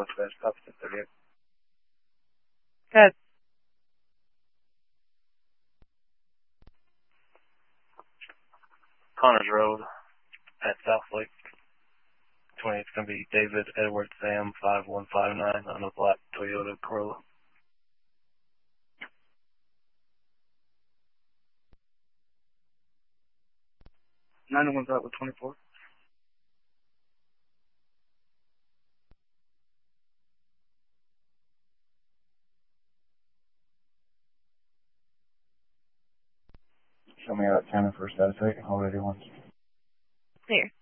Northwest, opposite 38. Good. Connors Road at South Lake. 20, it's going to be David Edward Sam 5159 on a black Toyota Corolla. 91 with 24. Show me out camera for status 8. Already once. Clear.